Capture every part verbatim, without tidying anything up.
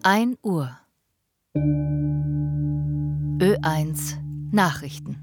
ein Uhr. Ö eins Nachrichten.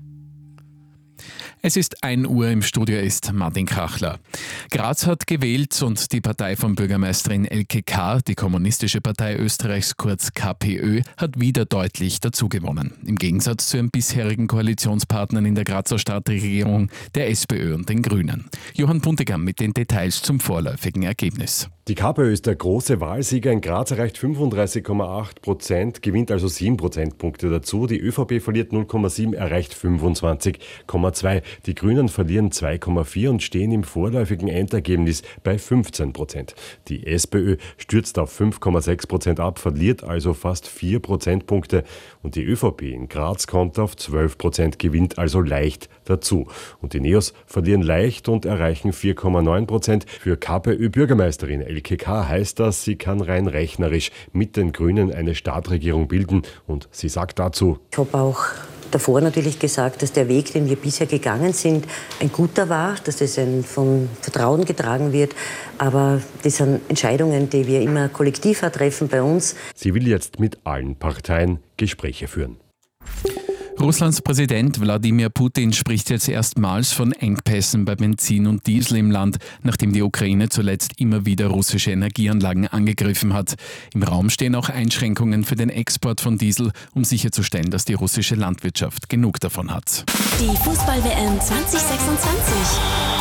Es ist ein Uhr, im Studio ist Martin Kachler. Graz hat gewählt und die Partei von Bürgermeisterin Elke K., die Kommunistische Partei Österreichs, kurz K P Ö, hat wieder deutlich dazugewonnen. Im Gegensatz zu ihren bisherigen Koalitionspartnern in der Grazer Stadtregierung, der SPÖ und den Grünen. Johann Puntigam mit den Details zum vorläufigen Ergebnis. Die K P Ö ist der große Wahlsieger. In Graz erreicht fünfunddreißig Komma acht Prozent, gewinnt also sieben Prozentpunkte dazu. Die ÖVP verliert null Komma sieben, erreicht fünfundzwanzig Komma zwei. Die Grünen verlieren zwei Komma vier und stehen im vorläufigen Endergebnis bei fünfzehn Prozent. Die SPÖ stürzt auf fünf Komma sechs Prozent ab, verliert also fast vier Prozentpunkte. Und die ÖVP in Graz kommt auf zwölf Prozent, gewinnt also leicht dazu. Und die Neos verlieren leicht und erreichen vier Komma neun Prozent. Für K P Ö-Bürgermeisterin Elke K. heißt das, sie kann rein rechnerisch mit den Grünen eine Stadtregierung bilden. Und sie sagt dazu: Ich habe auch davor natürlich gesagt, dass der Weg, den wir bisher gegangen sind, ein guter war, dass es ein von Vertrauen getragen wird. Aber das sind Entscheidungen, die wir immer kollektiv treffen bei uns. Sie will jetzt mit allen Parteien Gespräche führen. Russlands Präsident Wladimir Putin spricht jetzt erstmals von Engpässen bei Benzin und Diesel im Land, nachdem die Ukraine zuletzt immer wieder russische Energieanlagen angegriffen hat. Im Raum stehen auch Einschränkungen für den Export von Diesel, um sicherzustellen, dass die russische Landwirtschaft genug davon hat. Die Fußball-W M zwanzig sechsundzwanzig.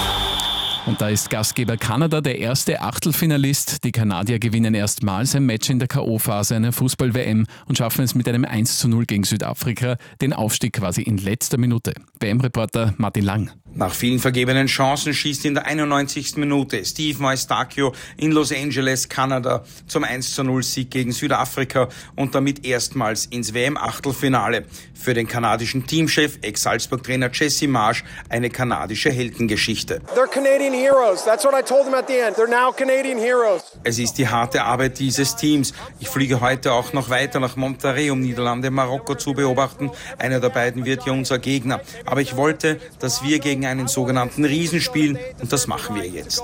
Und da ist Gastgeber Kanada der erste Achtelfinalist. Die Kanadier gewinnen erstmals ein Match in der K O-Phase einer Fußball-W M und schaffen es mit einem eins zu null gegen Südafrika, den Aufstieg quasi in letzter Minute. W M-Reporter Martin Lang. Nach vielen vergebenen Chancen schießt in der einundneunzigsten Minute Steve Moistakio in Los Angeles, Kanada, zum eins zu null Sieg gegen Südafrika und damit erstmals ins W M-Achtelfinale. Für den kanadischen Teamchef, Ex-Salzburg-Trainer Jesse Marsch, eine kanadische Heldengeschichte. They're Canadian heroes. That's what I told them at the end. They're now Canadian heroes. Es ist die harte Arbeit dieses Teams. Ich fliege heute auch noch weiter nach Monterrey, um Niederlande, Marokko zu beobachten. Einer der beiden wird ja unser Gegner. Aber ich wollte, dass wir gegen einen sogenannten Riesen spielen und das machen wir jetzt.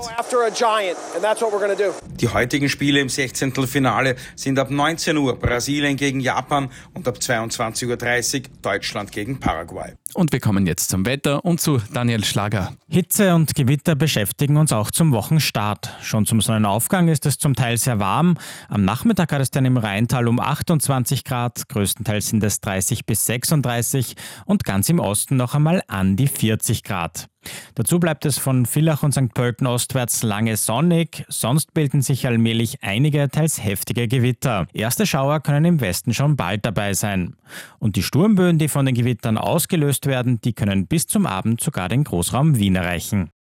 Die heutigen Spiele im Sechzehntelfinale sind ab neunzehn Uhr Brasilien gegen Japan und ab zweiundzwanzig Uhr dreißig Deutschland gegen Paraguay. Und wir kommen jetzt zum Wetter und zu Daniel Schlager. Hitze und Gewitter beschäftigen uns auch zum Wochenstart. Schon zum Sonnenaufgang ist es zum Teil sehr warm. Am Nachmittag hat es dann im Rheintal um achtundzwanzig Grad, größtenteils sind es dreißig bis sechsunddreißig und ganz im Osten noch einmal an die vierzig Grad. Dazu bleibt es von Villach und Sankt Pölten ostwärts lange sonnig, sonst bilden sich allmählich einige, teils heftige Gewitter. Erste Schauer können im Westen schon bald dabei sein. Und die Sturmböen, die von den Gewittern ausgelöst werden, die können bis zum Abend sogar den Großraum Wien erreichen.